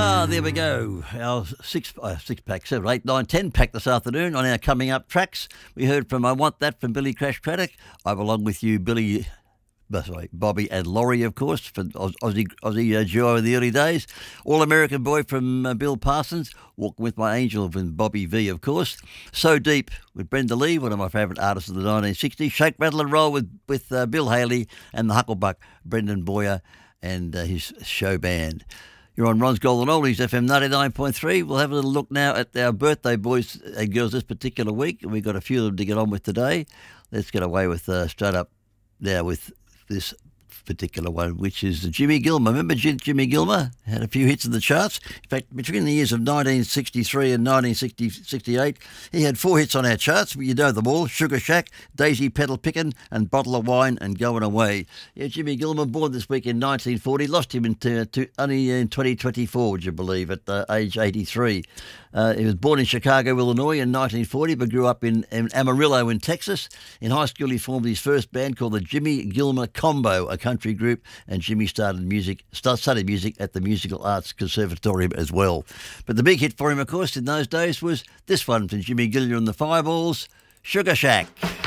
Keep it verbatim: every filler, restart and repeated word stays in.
Ah, there we go. Our six, uh, six pack, seven, eight, nine, ten pack this afternoon on our coming up tracks. We heard from I Want That from Billy Crash Craddock. I Belong With You, Billy, uh, sorry, Bobby and Laurie, of course, for Aussie, Aussie uh, duo in the early days. All American Boy from uh, Bill Parsons. Walking With My Angel from Bobby V, of course. So Deep with Brenda Lee, one of my favourite artists of the nineteen sixties. Shake, Rattle and Roll with, with uh, Bill Haley and the Hucklebuck, Brendan Boyer and uh, his show band. You're on Ron's Golden Oldies, F M ninety-nine point three. We'll have a little look now at our birthday boys and girls this particular week. We've got a few of them to get on with today. Let's get away with uh, straight up now with this particular one, which is Jimmy Gilmer. Remember Jimmy Gilmer? Had a few hits in the charts. In fact, between the years of nineteen sixty-three and nineteen sixty-eight, he had four hits on our charts. You know them all: Sugar Shack, Daisy Petal Pickin', and Bottle of Wine and Going Away. Yeah, Jimmy Gilmer, born this week in nineteen forty, lost him in t- t- only in twenty twenty-four, would you believe, at uh, age eighty-three. Uh, he was born in Chicago, Illinois in nineteen forty, but grew up in, in Amarillo in Texas. In high school, he formed his first band called the Jimmy Gilmer Combo, a country group, and Jimmy started music, start, studied music at the Musical Arts Conservatorium as well. But the big hit for him, of course, in those days was this one from Jimmy Gilmer and the Fireballs, Sugar Shack.